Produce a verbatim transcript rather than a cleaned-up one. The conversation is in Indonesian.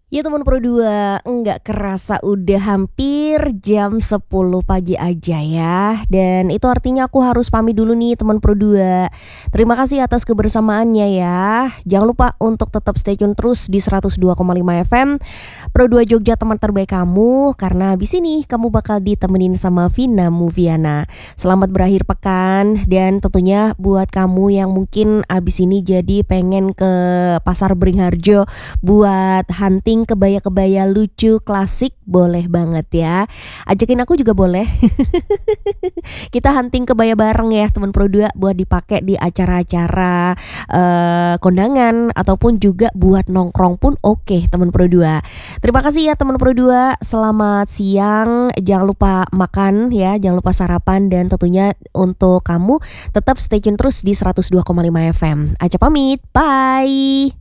Ya teman Pro dua, nggak kerasa udah hampir jam sepuluh pagi aja ya. Dan itu artinya aku harus pamit dulu nih teman Pro dua. Terima kasih atas kebersamaannya ya. Jangan lupa untuk tetap stay tune terus di seratus dua koma lima F M Pro dua Jogja, teman terbaik kamu. Karena abis ini kamu bakal ditemenin sama Vina Muviana. Selamat berakhir pekan. Dan tentunya buat kamu yang mungkin abis ini jadi pengen ke Pasar Beringharjo buat hunting kebaya-kebaya lucu klasik, boleh banget ya. Ajakin aku juga boleh. Kita hunting kebaya bareng ya teman Pro dua, buat dipakai di acara-acara uh, kondangan ataupun juga buat nongkrong pun oke teman Pro dua. Terima kasih ya teman Pro dua. Selamat siang. Jangan lupa makan ya, jangan lupa sarapan, dan tentunya untuk kamu tetap stay tune terus di seratus dua koma lima F M. Aca pamit. Bye.